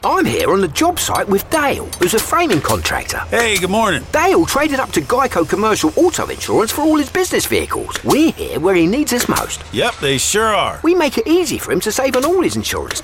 I'm here on the job site with Dale, who's a framing contractor. Hey, good morning. Dale traded up to Geico Commercial Auto Insurance for all his business vehicles. We're here where he needs us most. Yep, they sure are. We make it easy for him to save on all his insurance